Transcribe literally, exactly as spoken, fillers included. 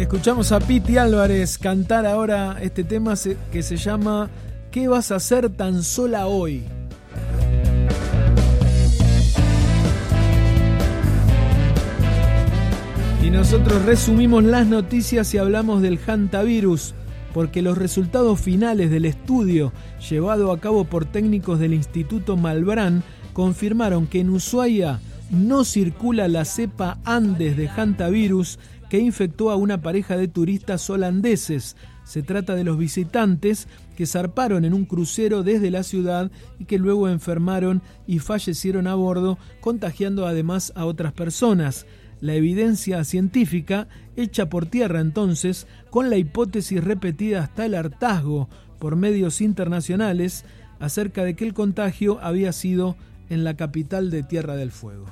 Escuchamos a Piti Álvarez cantar ahora este tema que se llama ¿Qué vas a hacer tan sola hoy? Y nosotros resumimos las noticias y hablamos del hantavirus, porque los resultados finales del estudio llevado a cabo por técnicos del Instituto Malbrán confirmaron que en Ushuaia no circula la cepa Andes de hantavirus que infectó a una pareja de turistas holandeses. Se trata de los visitantes que zarparon en un crucero desde la ciudad y que luego enfermaron y fallecieron a bordo, contagiando además a otras personas. La evidencia científica hecha por tierra entonces, con la hipótesis repetida hasta el hartazgo por medios internacionales acerca de que el contagio había sido en la capital de Tierra del Fuego.